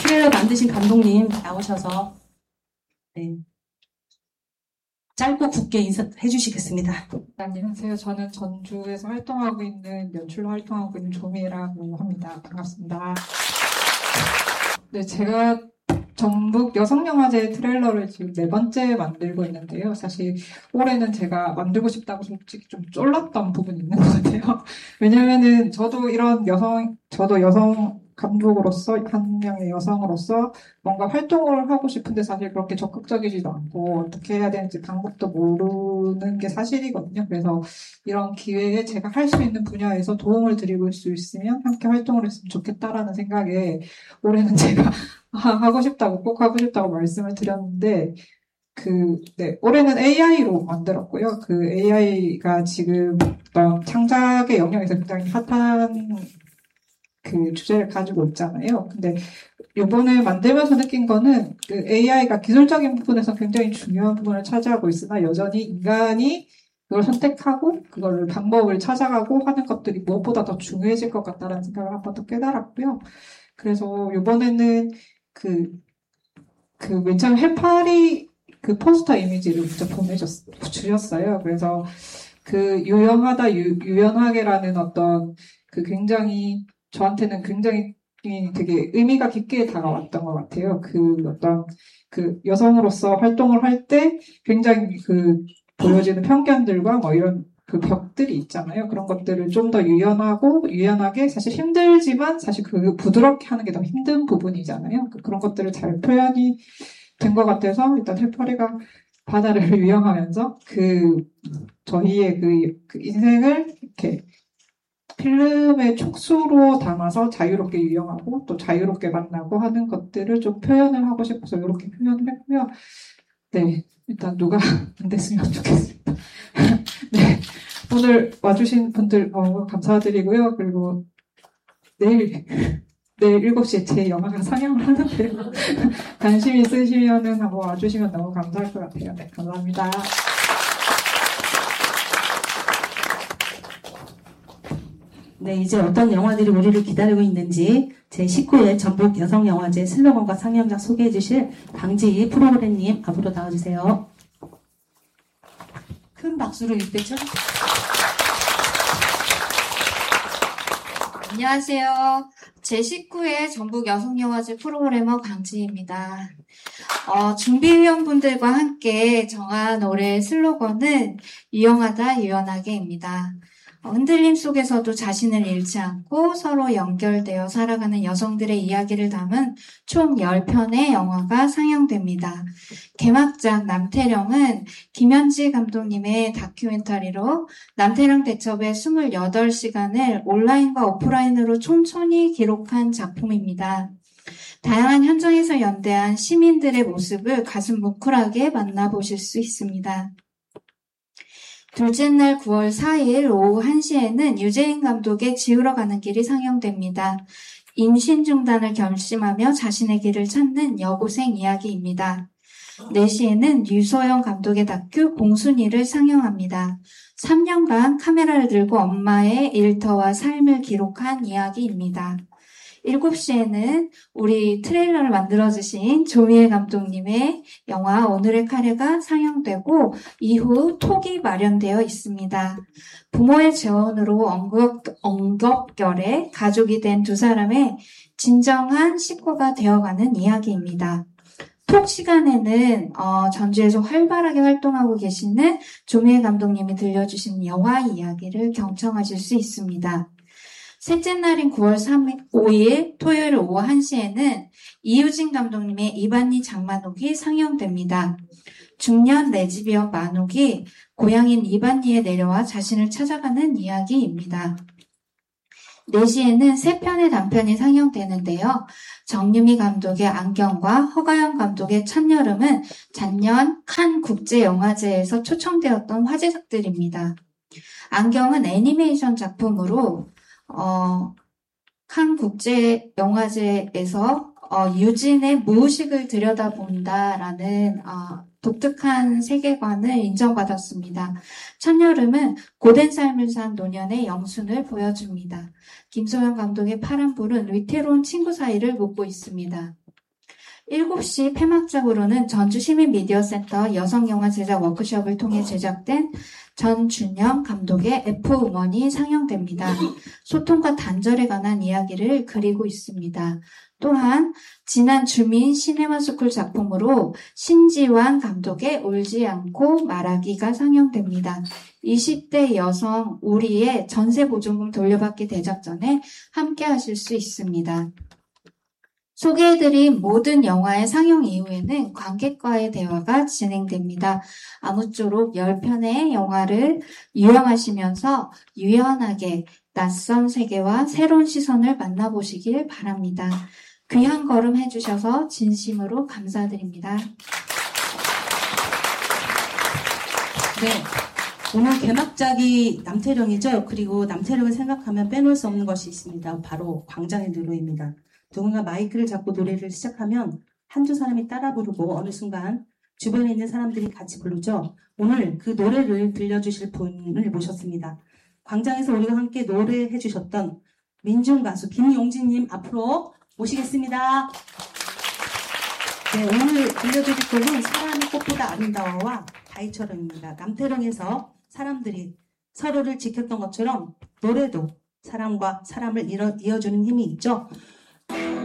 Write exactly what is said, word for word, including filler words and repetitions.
트레일러 만드신 감독님 나오셔서 네, 짧고 굵게 인사해 주시겠습니다. 안녕하세요. 저는 전주에서 활동하고 있는 연출로 활동하고 있는 조미애라고 합니다. 반갑습니다. 네, 제가 전북 여성영화제 트레일러를 지금 네 번째 만들고 있는데요. 사실 올해는 제가 만들고 싶다고 솔직히 좀 쫄랐던 부분이 있는 것 같아요. 왜냐면은 저도 이런 여성, 저도 여성 감독으로서, 한 명의 여성으로서 뭔가 활동을 하고 싶은데 사실 그렇게 적극적이지도 않고 어떻게 해야 되는지 방법도 모르는 게 사실이거든요. 그래서 이런 기회에 제가 할 수 있는 분야에서 도움을 드리고 수 있으면 함께 활동을 했으면 좋겠다라는 생각에 올해는 제가 하고 싶다고, 꼭 하고 싶다고 말씀을 드렸는데, 그, 네, 올해는 에이아이로 만들었고요. 그 에이아이가 지금 어떤 창작의 영역에서 굉장히 핫한 그 주제를 가지고 있잖아요. 근데 이번에 만들면서 느낀 거는 그 에이아이가 기술적인 부분에서 굉장히 중요한 부분을 차지하고 있으나 여전히 인간이 그걸 선택하고 그걸 방법을 찾아가고 하는 것들이 무엇보다 더 중요해질 것 같다는 생각을 한 번 더 깨달았고요. 그래서 이번에는 그, 그, 맨 처음 해파리 그 포스터 이미지를 직접 보내줬, 주셨어요. 그래서 그 유연하다, 유, 유연하게라는 어떤 그 굉장히, 저한테는 굉장히 되게 의미가 깊게 다가왔던 것 같아요. 그 어떤 그 여성으로서 활동을 할 때 굉장히 그 보여지는 편견들과 뭐 이런 그 벽들이 있잖아요. 그런 것들을 좀 더 유연하고, 유연하게, 사실 힘들지만, 사실 그 부드럽게 하는 게 더 힘든 부분이잖아요. 그런 것들을 잘 표현이 된 것 같아서, 일단 해파리가 바다를 유영하면서, 그, 저희의 그, 그 인생을 이렇게 필름의 촉수로 담아서 자유롭게 유영하고, 또 자유롭게 만나고 하는 것들을 좀 표현을 하고 싶어서 이렇게 표현을 했고요. 네, 일단 누가 안 됐으면 좋겠습니다. 네, 오늘 와주신 분들 너무 감사드리고요. 그리고 내일 내일 일곱 시에 제 영화가 상영을 하는데요. 관심 있으시면은 한번 와주시면 너무 감사할 것 같아요. 네, 감사합니다. 네, 이제 어떤 영화들이 우리를 기다리고 있는지 제십구 회 전북 여성영화제 슬로건과 상영작 소개해 주실 강지희 프로그램님 앞으로 나와주세요. 큰 박수로 입대죠. 안녕하세요. 제십구 회 전북 여성영화제 프로그래머 강지희입니다. 어, 준비위원분들과 함께 정한 올해 슬로건은 유영하다 유연하게입니다. 어, 흔들림 속에서도 자신을 잃지 않고 서로 연결되어 살아가는 여성들의 이야기를 담은 총 십 편의 영화가 상영됩니다. 개막작 남태령은 김현지 감독님의 다큐멘터리로 남태령 대첩의 이십팔 시간을 온라인과 오프라인으로 촘촘히 기록한 작품입니다. 다양한 현장에서 연대한 시민들의 모습을 가슴 뭉클하게 만나보실 수 있습니다. 둘째 날 구월 사일 오후 한 시에는 유재인 감독의 지우러 가는 길이 상영됩니다. 임신 중단을 결심하며 자신의 길을 찾는 여고생 이야기입니다. 네 시에는 유소영 감독의 다큐 공순이를 상영합니다. 삼 년간 카메라를 들고 엄마의 일터와 삶을 기록한 이야기입니다. 일곱 시에는 우리 트레일러를 만들어주신 조미애 감독님의 영화 오늘의 카레가 상영되고 이후 톡이 마련되어 있습니다. 부모의 재혼으로 엉겁, 엉겁결에 가족이 된 두 사람의 진정한 식구가 되어가는 이야기입니다. 톡 시간에는 어, 전주에서 활발하게 활동하고 계시는 조미애 감독님이 들려주신 영화 이야기를 경청하실 수 있습니다. 셋째 날인 구월 오일 토요일 오후 한 시에는 이유진 감독님의 이반니 장만옥이 상영됩니다. 중년 레즈비언 만옥이 고향인 이반니에 내려와 자신을 찾아가는 이야기입니다. 네 시에는 세 편의 단편이 상영되는데요. 정유미 감독의 안경과 허가연 감독의 찬여름은 작년 칸 국제영화제에서 초청되었던 화제작들입니다. 안경은 애니메이션 작품으로 어, 칸 국제영화제에서 어, 유진의 무의식을 들여다본다라는 어, 독특한 세계관을 인정받았습니다. 찬여름은 고된 삶을 산 노년의 영순을 보여줍니다. 김소연 감독의 파란불은 위태로운 친구 사이를 묻고 있습니다. 일곱 시 폐막작으로는 전주시민미디어센터 여성영화 제작 워크숍을 통해 제작된 전준영 감독의 F우먼이 상영됩니다. 소통과 단절에 관한 이야기를 그리고 있습니다. 또한 지난 주민 시네마스쿨 작품으로 신지완 감독의 울지 않고 말하기가 상영됩니다. 이십 대 여성 우리의 전세보증금 돌려받기 대작전에 함께 하실 수 있습니다. 소개해드린 모든 영화의 상영 이후에는 관객과의 대화가 진행됩니다. 아무쪼록 열 편의 영화를 유영하시면서 유연하게 낯선 세계와 새로운 시선을 만나보시길 바랍니다. 귀한 걸음 해주셔서 진심으로 감사드립니다. 네. 오늘 개막작이 남태령이죠. 그리고 남태령을 생각하면 빼놓을 수 없는 것이 있습니다. 바로 광장의 노래입니다. 누군가 마이크를 잡고 노래를 시작하면 한두 사람이 따라 부르고 어느 순간 주변에 있는 사람들이 같이 부르죠. 오늘 그 노래를 들려주실 분을 모셨습니다. 광장에서 우리가 함께 노래해 주셨던 민중 가수 김용진님 앞으로 모시겠습니다. 네, 오늘 들려드릴 곡은 사랑이 꽃보다 아름다워와 바위처럼입니다. 남태령에서 사람들이 서로를 지켰던 것처럼 노래도 사람과 사람을 이어, 이어주는 힘이 있죠.